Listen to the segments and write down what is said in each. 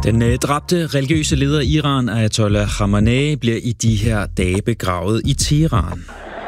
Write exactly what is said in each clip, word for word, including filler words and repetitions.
Den øh, dræbte religiøse leder i Iran, Ayatollah Khamenei, bliver i de her dage begravet i Teheran.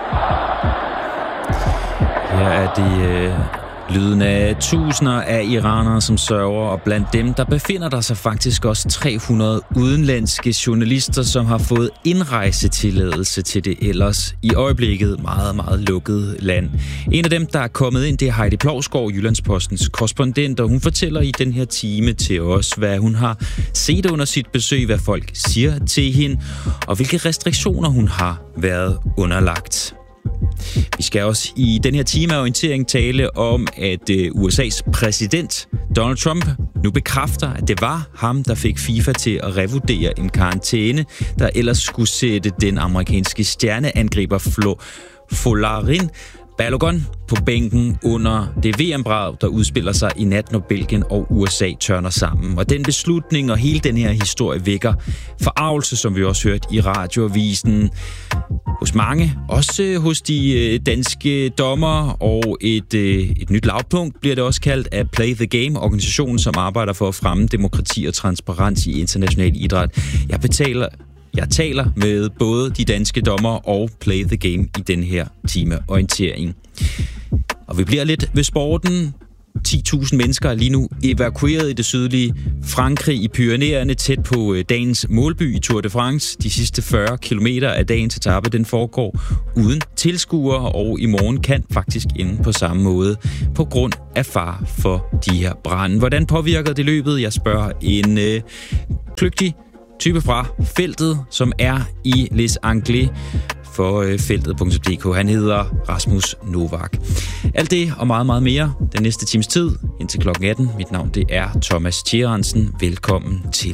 Her er det øh, lyden af tusinder af iranere, som sørger, og blandt dem, der befinder der sig faktisk også tre hundrede udenlandske journalister, som har fået indrejsetilladelse til det ellers i øjeblikket meget, meget lukkede land. En af dem, der er kommet ind, det er Heidi Plovsgaard, Jyllandspostens korrespondent, og hun fortæller i den her time til os, hvad hun har set under sit besøg, hvad folk siger til hende, og hvilke restriktioner hun har været underlagt. Vi skal også i den her time af orientering tale om, at U S A's præsident Donald Trump nu bekræfter, at det var ham, der fik FIFA til at revurdere en karantæne, der ellers skulle sætte den amerikanske stjerneangriber Flo Folarin Balogun på bænken under det V M-brag, der udspiller sig i nat, når Belgien og U S A tørner sammen. Og den beslutning og hele den her historie vækker forargelse, som vi også hørte i radioavisen, hos mange, også hos de danske dommere, og et, et nyt lavpunkt bliver det også kaldt af Play the Game, organisationen, som arbejder for at fremme demokrati og transparens i international idræt. Jeg betaler Jeg taler med både de danske dommer og Play the Game i den her time orientering. Og vi bliver lidt ved sporten. ti tusind mennesker er lige nu evakueret i det sydlige Frankrig i Pyrenæerne, tæt på dagens målby i Tour de France. De sidste fyrre kilometer af dagens etape, den foregår uden tilskuere, og i morgen kan faktisk ende på samme måde på grund af far for de her brande. Hvordan påvirker det løbet? Jeg spørger en øh, kløgtig type fra feltet, som er i Les Anglais for øh, feltet punktum d k. Han hedder Rasmus Novak. Alt det og meget, meget mere den næste times tid indtil klokken atten. Mit navn det er Thomas Tjerensen. Velkommen til.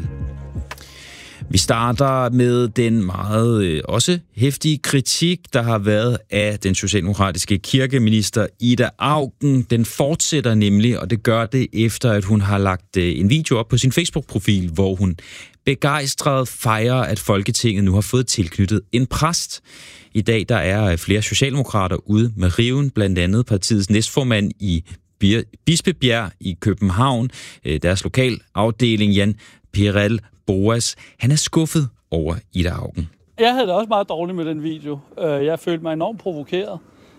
Vi starter med den meget øh, også heftige kritik, der har været af den socialdemokratiske kirkeminister Ida Auken. Den fortsætter nemlig, og det gør det efter, at hun har lagt øh, en video op på sin Facebook-profil, hvor hun begejstret fejrer, at Folketinget nu har fået tilknyttet en præst. I dag der er flere socialdemokrater ude med riven, blandt andet partiets næstformand i Bispebjerg i København, deres lokalafdeling Jan Pirel Boas. Han er skuffet over Ida Auken. Jeg havde det også meget dårligt med den video. Jeg følte mig enormt provokeret,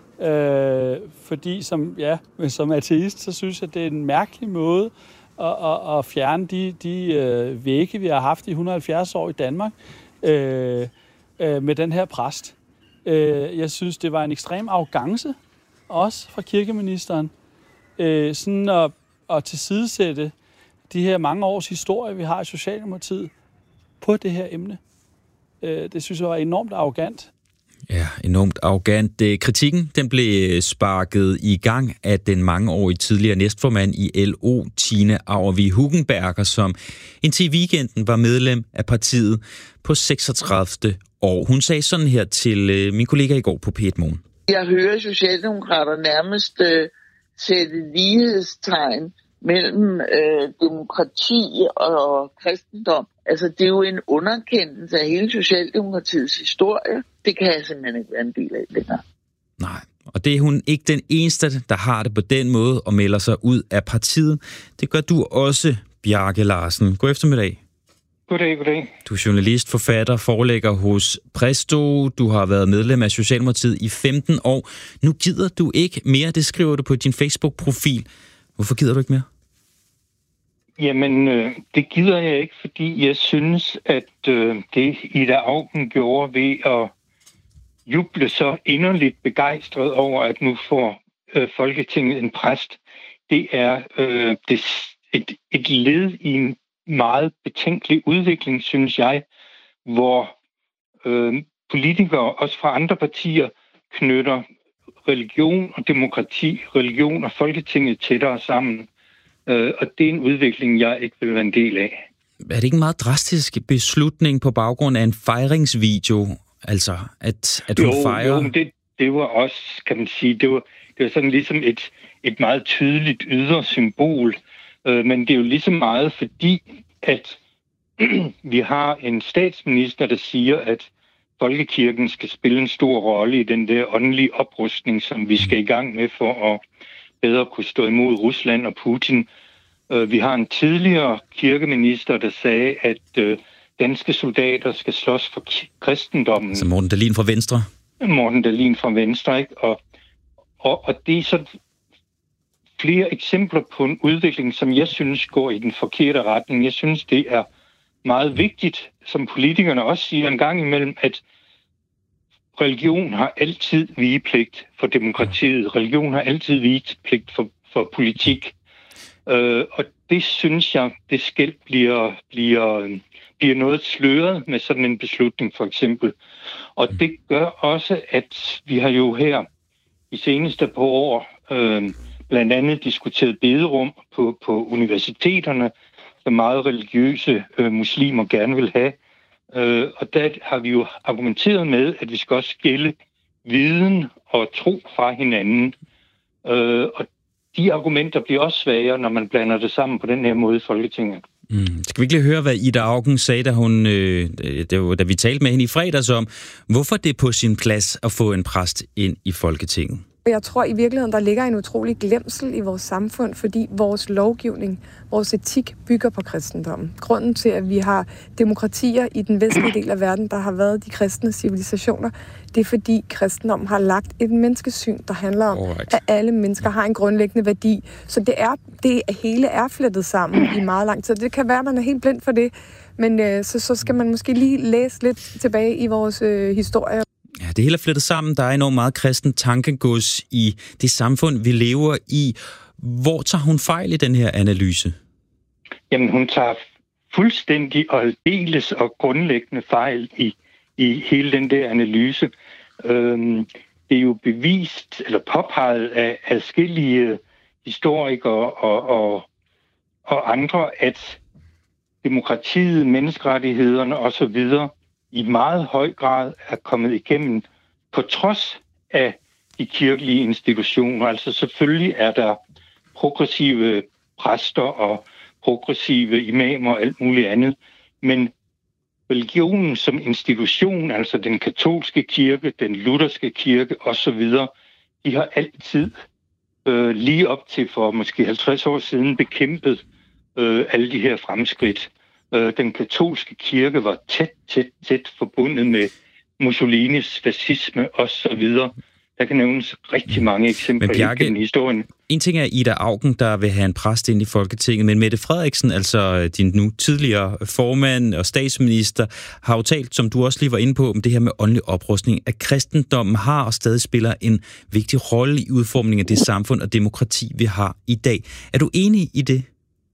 fordi som, ja, som ateist, så synes jeg, det er en mærkelig måde Og, og, og fjerne de, de øh, vægge, vi har haft i et hundrede og halvfjerds år i Danmark øh, øh, med den her præst. Øh, jeg synes, det var en ekstrem arrogance, også fra kirkeministeren, øh, sådan at, at tilsidesætte de her mange års historie, vi har i Socialdemokratiet, på det her emne. Øh, det synes jeg var enormt arrogant. Ja, enormt arrogant. Kritikken den blev sparket i gang af den mangeårige tidligere næstformand i L O, Tine Auervig Hugenberger, som indtil weekenden var medlem af partiet på seksogtredive år. Hun sagde sådan her til min kollega i går på P et Morgen. Jeg hører socialdemokrater nærmest øh, sætte lighedstegn mellem øh, demokrati og kristendom. Altså, det er jo en underkendelse af hele Socialdemokratiets historie. Det kan jeg simpelthen ikke være en del af længere. Nej, og det er hun ikke den eneste, der har det på den måde og melder sig ud af partiet. Det gør du også, Bjarke Larsen. God eftermiddag. Goddag, goddag. Du er journalist, forfatter, forelægger hos Presto. Du har været medlem af Socialdemokratiet i femten år. Nu gider du ikke mere, det skriver du på din Facebook-profil. Hvorfor gider du ikke mere? Jamen, øh, det gider jeg ikke, fordi jeg synes, at øh, det Ida Auken gjorde ved at juble så inderligt begejstret over, at nu får øh, Folketinget en præst, det er øh, det, et, et led i en meget betænkelig udvikling, synes jeg, hvor øh, politikere, også fra andre partier, knytter religion og demokrati, religion og Folketinget tættere sammen. Og det er en udvikling, jeg ikke vil være en del af. Er det ikke en meget drastisk beslutning på baggrund af en fejringsvideo? Altså, at, at hun jo, fejrer... Jo, det, det var også, kan man sige, det var, det var sådan ligesom et, et meget tydeligt ydre symbol. Men det er jo ligesom meget fordi, at vi har en statsminister, der siger, at folkekirken skal spille en stor rolle i den der åndelige oprustning, som vi skal i gang med for at bedre kunne stå imod Rusland og Putin. Øh, vi har en tidligere kirkeminister, der sagde, at øh, danske soldater skal slås for kristendommen. Altså Morten Dahlin fra Venstre? Morten Dahlin fra Venstre, ikke? Og, og, og det er så flere eksempler på en udvikling, som jeg synes går i den forkerte retning. Jeg synes, det er meget vigtigt, som politikerne også siger en gang imellem, at religion har altid vigepligt for demokratiet. Religion har altid vigepligt for, for politik. Øh, og det synes jeg, det skæld bliver, bliver, bliver noget sløret med sådan en beslutning, for eksempel. Og det gør også, at vi har jo her i seneste par år øh, blandt andet diskuteret bederum på, på universiteterne, som meget religiøse øh, muslimer gerne vil have. Øh, og der har vi jo argumenteret med, at vi skal også skille viden og tro fra hinanden. Øh, og de argumenter bliver også svagere, når man blander det sammen på den her måde i Folketinget. Mm. Skal vi ikke lige høre, hvad Ida Auken sagde, da, hun, øh, da, da vi talte med hende i fredags om, hvorfor det er på sin plads at få en præst ind i Folketinget? Jeg tror i virkeligheden, der ligger en utrolig glemsel i vores samfund, fordi vores lovgivning, vores etik bygger på kristendommen. Grunden til, at vi har demokratier i den vestlige del af verden, der har været de kristne civilisationer, det er fordi kristendommen har lagt et menneskesyn, der handler om, Alright. at alle mennesker har en grundlæggende værdi. Så det er det hele er flettet sammen i meget lang tid. Det kan være, at man er helt blind for det, men øh, så, så skal man måske lige læse lidt tilbage i vores øh, historie. Ja, det hele er flettet sammen. Der er enormt meget kristen tankegods i det samfund, vi lever i. Hvor tager hun fejl i den her analyse? Jamen, hun tager fuldstændig og aldeles og grundlæggende fejl i, i hele den der analyse. Øhm, det er jo bevist, eller påpeget af adskillige historikere og, og, og andre, at demokratiet, menneskerettighederne osv. i meget høj grad er kommet igennem på trods af de kirkelige institutioner. Altså selvfølgelig er der progressive præster og progressive imamer og alt muligt andet, men religionen som institution, altså den katolske kirke, den lutherske kirke osv., de har altid øh, lige op til for måske halvtreds år siden bekæmpet øh, alle de her fremskridt. Den katolske kirke var tæt, tæt, tæt forbundet med Mussolinis fascisme osv. Der kan nævnes rigtig mange eksempler Bjarke, i historien. En ting er Ida Auken, der vil have en præst ind i Folketinget, men Mette Frederiksen, altså din nu tidligere formand og statsminister, har jo talt, som du også lige var inde på, om det her med åndelig oprustning, at kristendommen har og stadig spiller en vigtig rolle i udformningen af det samfund og demokrati, vi har i dag. Er du enig i det?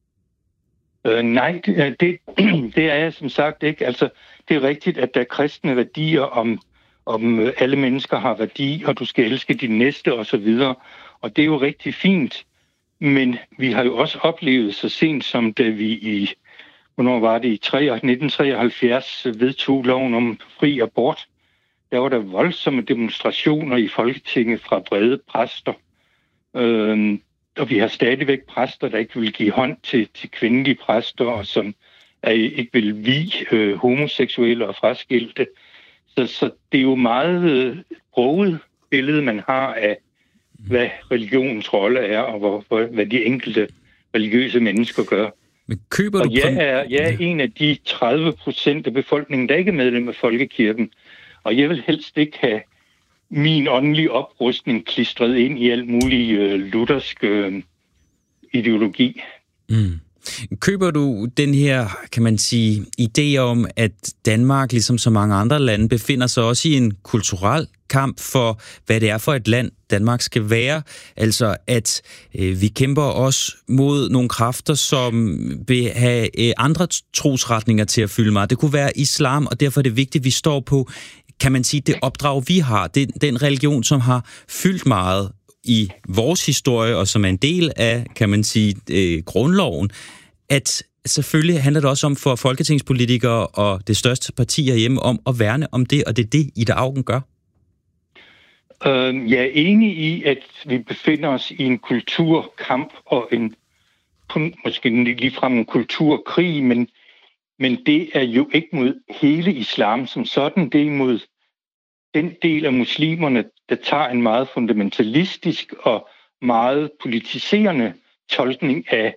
Uh, nej, det, det, det er jeg som sagt ikke. Altså, det er rigtigt, at der er kristne værdier om, om alle mennesker har værdi, og du skal elske din næste osv. Og det er jo rigtig fint. Men vi har jo også oplevet så sent som da vi i, hvornår var det, i nitten treoghalvfjerds vedtog loven om fri abort. Der var der voldsomme demonstrationer i Folketinget fra brede præster. Uh, Og vi har stadigvæk præster, der ikke vil give hånd til, til kvindelige præster, og som er, ikke vil vie øh, homoseksuelle og fraskilte. Så, så det er jo meget øh, broget billede, man har af, hvad religionens rolle er, og hvor, hvor, hvad de enkelte religiøse mennesker gør. Men køber du og jeg er, jeg er en af de tredive procent af befolkningen, der ikke er medlem af Folkekirken. Og jeg vil helst ikke have min åndelige oprustning klistret ind i alt mulig øh, luthersk øh, ideologi. Mm. Køber du den her, kan man sige, idé om, at Danmark, ligesom så mange andre lande, befinder sig også i en kulturel kamp for, hvad det er for et land, Danmark skal være? Altså, at øh, vi kæmper også mod nogle kræfter, som vil have øh, andre trosretninger til at fylde meget. Det kunne være islam, og derfor er det vigtigt, at vi står på, kan man sige, det opdrag, vi har. Det er den religion, som har fyldt meget i vores historie, og som er en del af, kan man sige, øh, grundloven, at selvfølgelig handler det også om for folketingspolitikere og det største parti herhjemme om at værne om det, og det er det, Ida Auken gør. Øh, jeg er enig i, at vi befinder os i en kulturkamp og en, måske ligefrem en kulturkrig, men, men det er jo ikke mod hele islam som sådan, det er mod den del af muslimerne, der tager en meget fundamentalistisk og meget politiserende tolkning af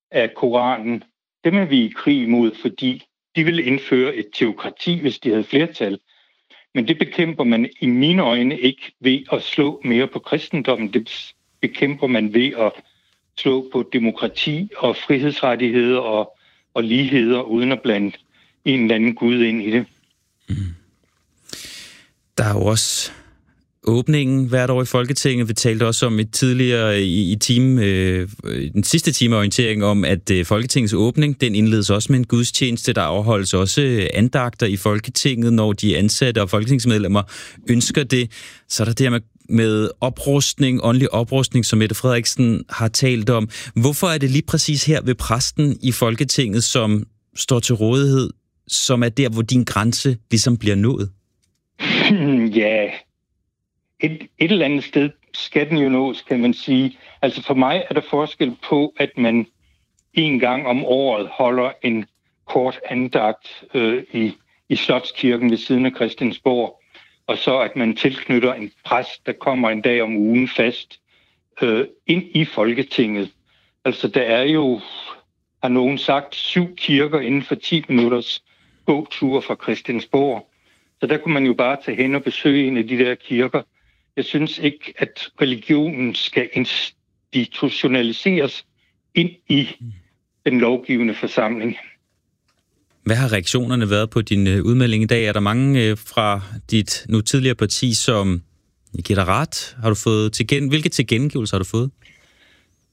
af Koranen, dem er vi i krig mod, fordi de ville indføre et teokrati, hvis de havde flertal. Men det bekæmper man i mine øjne ikke ved at slå mere på kristendommen. Det bekæmper man ved at slå på demokrati og frihedsrettigheder og, og ligheder, uden at blande en eller anden Gud ind i det. Mm. Der er jo også åbningen hvert år i Folketinget. Vi talte også om et tidligere i, i time, øh, den sidste time orientering om, at øh, Folketingets åbning, den indledes også med en gudstjeneste. Der afholdes også andagter i Folketinget, når de ansatte og folketingsmedlemmer ønsker det. Så er der det med, med oprustning, åndelig oprustning, som Mette Frederiksen har talt om. Hvorfor er det lige præcis her ved præsten i Folketinget, som står til rådighed, som er der, hvor din grænse ligesom bliver nået? Ja, et, et eller andet sted skal den jo nås, kan man sige. Altså for mig er der forskel på, at man en gang om året holder en kort andagt øh, i, i Slotskirken ved siden af Christiansborg, og så at man tilknytter en præst, der kommer en dag om ugen fast øh, ind i Folketinget. Altså der er jo, har nogen sagt, syv kirker inden for ti minutters gåtur fra Christiansborg. Så der kunne man jo bare tage hen og besøge en af de der kirker. Jeg synes ikke, at religionen skal institutionaliseres ind i den lovgivende forsamling. Hvad har reaktionerne været på din udmelding i dag? Er der mange fra dit nu tidligere parti, som giver dig ret? Har du fået tilgen... Hvilke tilkendegivelser har du fået?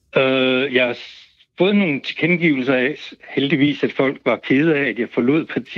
Uh, jeg har fået nogle tilkendegivelser af, heldigvis, at folk var kede af, at jeg forlod partiet.